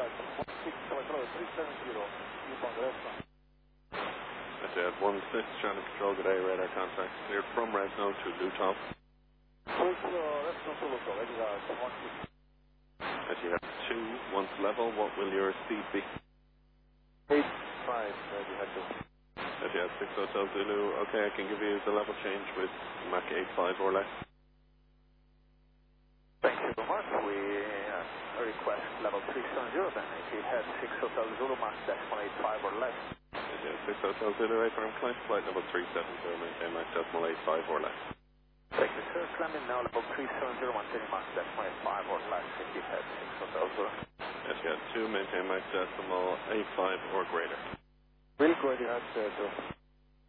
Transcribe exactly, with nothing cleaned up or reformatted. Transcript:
six Control three seven zero, Yukon Resno. Etihad one six, trying to control, good day, radar contact cleared from Resno to Lutov. Quick, Resno to Lutov, Etihad one six. Etihad two, once level, what will your speed be? eight five, Etihad two. Etihad six Hotel Zulu, okay, I can give you the level change with Mach eight five or less. Thank you very much. We uh, request level three seven zero then. Etihad six Hotel Zulu, Mach decimal eight five or less. Etihad six Hotel Zulu, affirm climb flight level three seven zero, maintain Mach decimal eight five or less. Thank you, sir. Climbing now level three seven zero, maintaining Mach decimal eight five or less. Etihad six Hotel Zulu. Etihad two, maintain Mach decimal eight five or greater. Will go Etihad two.